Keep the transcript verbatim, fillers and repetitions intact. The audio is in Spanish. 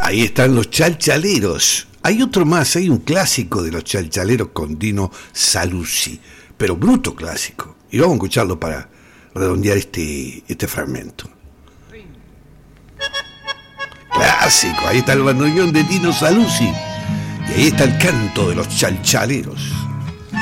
Ahí están los Chalchaleros. Hay otro más, hay un clásico de los Chalchaleros con Dino Saluzzi, pero bruto clásico. Y vamos a escucharlo para redondear este, este fragmento. Clásico, ahí está el bandoneón de Dino Saluzzi. Y ahí está el canto de los Chalchaleros.